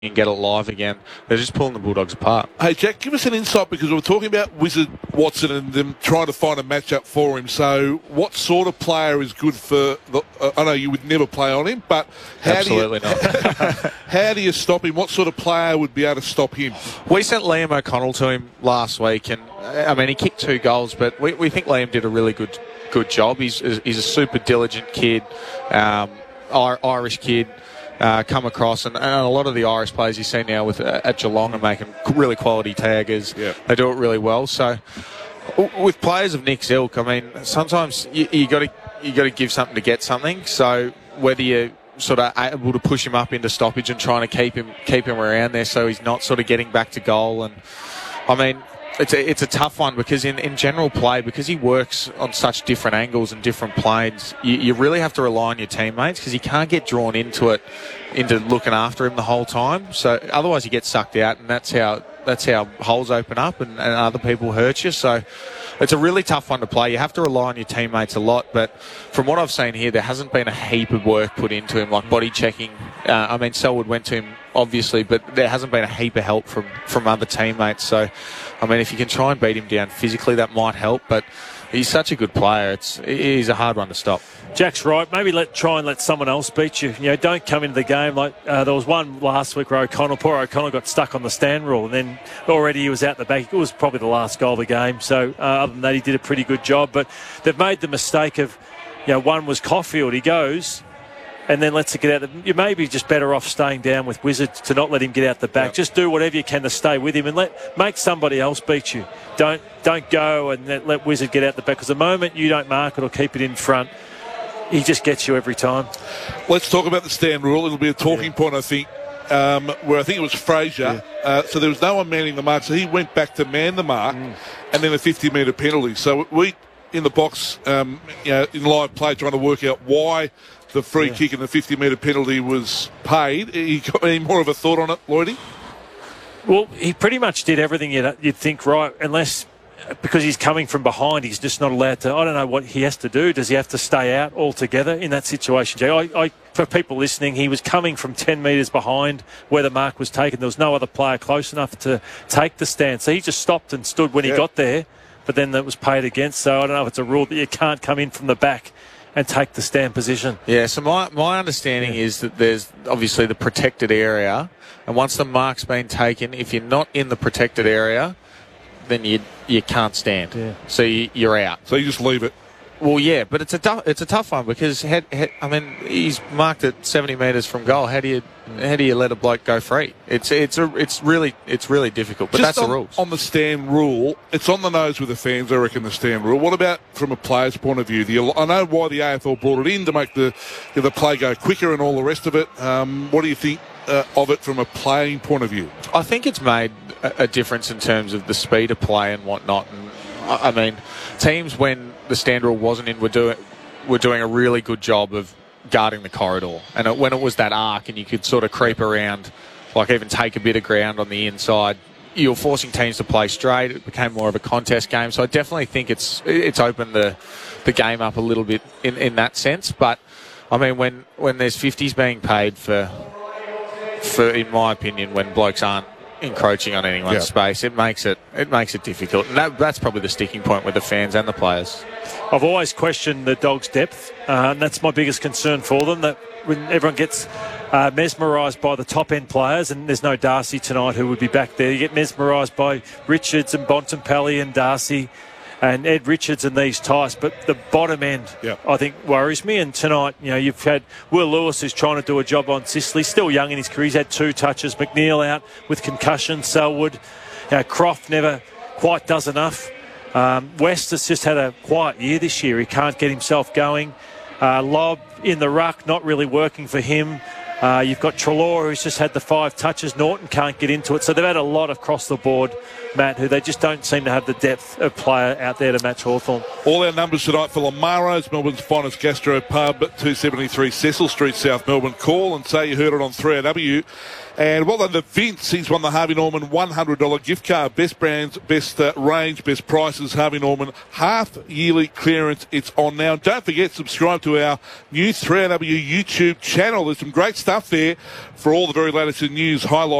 and get it live again. They're just pulling the Bulldogs apart. Hey, Jack, give us an insight, because we're talking about Wizard Watson and them trying to find a matchup for him. So what sort of player is good for I know you would never play on him, but Absolutely not. How do you stop him? What sort of player would be able to stop him? We sent Liam O'Connell to him last week, and I mean, he kicked 2 goals, but we think Liam did a really good job. He's a super diligent kid, Irish kid. Come across, and a lot of the Irish players you see now at Geelong are making really quality taggers. Yeah. They do it really well. So with players of Nick's ilk, I mean, sometimes you got to give something to get something. So whether you're sort of able to push him up into stoppage and trying to keep him around there so he's not sort of getting back to goal, and I mean, it's a tough one, because in general play, because he works on such different angles and different planes, you really have to rely on your teammates, because you can't get drawn into looking after him the whole time. So otherwise you get sucked out, and that's how holes open up and other people hurt you. So it's a really tough one to play. You have to rely on your teammates a lot, but from what I've seen here, there hasn't been a heap of work put into him, like body checking. I mean, Selwood went to him, obviously, but there hasn't been a heap of help from other teammates. So, I mean, if you can try and beat him down physically, that might help, but he's such a good player. He's a hard one to stop. Jack's right. Maybe try and let someone else beat you. Don't come into the game like there was one last week where poor O'Connell got stuck on the stand rule, and then already he was out the back. It was probably the last goal of the game. So other than that, he did a pretty good job. But they've made the mistake of, one was Caulfield. He goes and then lets it get out. You may be just better off staying down with Wizard to not let him get out the back. Yep. Just do whatever you can to stay with him and make somebody else beat you. Don't go and let Wizard get out the back, because the moment you don't mark it or keep it in front, he just gets you every time. Let's talk about the stand rule. It'll be a talking point, I think, where I think it was Fraser. Yeah. So there was no one manning the mark, so he went back to man the mark, and then a 50-metre penalty. So we, in the box, in live play, trying to work out why the free kick and the 50-metre penalty was paid. You got any more of a thought on it, Lloydie? Well, he pretty much did everything you'd think right, unless because he's coming from behind, he's just not allowed to. I don't know what he has to do. Does he have to stay out altogether in that situation, Jay? For people listening, he was coming from 10 metres behind where the mark was taken. There was no other player close enough to take the stand. So he just stopped and stood when he got there, but then that was paid against. So I don't know if it's a rule that you can't come in from the back and take the stand position. Yeah, so my understanding is that there's obviously the protected area, and once the mark's been taken, if you're not in the protected area, then you can't stand. Yeah. So you're out. So you just leave it. Well, yeah, but it's a tough one, because he's marked at 70 metres from goal. How do you let a bloke go free? It's really difficult. But just that's the rules. On the stand rule, it's on the nose with the fans, I reckon, the stand rule. What about from a player's point of view? I know why the AFL brought it in to make the play go quicker and all the rest of it. What do you think of it from a playing point of view? I think it's made a difference in terms of the speed of play and whatnot. And I mean, teams when the stand rule wasn't in were doing a really good job of guarding the corridor. And when it was that arc and you could sort of creep around, like even take a bit of ground on the inside, you were forcing teams to play straight. It became more of a contest game. So I definitely think it's opened the game up a little bit in that sense. But I mean, when there's 50s being paid for in my opinion, when blokes aren't encroaching on anyone's space, it makes it difficult, and that's probably the sticking point with the fans and the players. I've always questioned the Dogs' depth, and that's my biggest concern for them, that when everyone gets mesmerised by the top end players, and there's no Darcy tonight who would be back there, you get mesmerised by Richards and Bontempelli and Darcy and Ed Richards and these types, but the bottom end, I think, worries me. And tonight, you've had Will Lewis, who's trying to do a job on Sicily, still young in his career. He's had 2 touches. McNeil out with concussion. Selwood, Croft never quite does enough. West has just had a quiet year this year. He can't get himself going. Lobb in the ruck, not really working for him. You've got Treloar, who's just had the 5 touches. Norton can't get into it. So they've had a lot across the board, Matt, who they just don't seem to have the depth of player out there to match Hawthorn. All our numbers tonight for Lamaro's, Melbourne's finest gastro pub, 273 Cecil Street, South Melbourne. Call and say you heard it on 3AW. And well done to Vince. He's won the Harvey Norman $100 gift card. Best brands, best range, best prices. Harvey Norman half-yearly clearance. It's on now. Don't forget, subscribe to our new 3AW YouTube channel. There's some great stuff there for all the very latest in news, highlights.